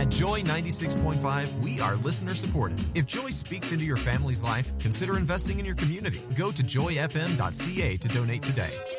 At Joy 96.5, we are listener supported. If Joy speaks into your family's life, consider investing in your community. Go to joyfm.ca to donate today.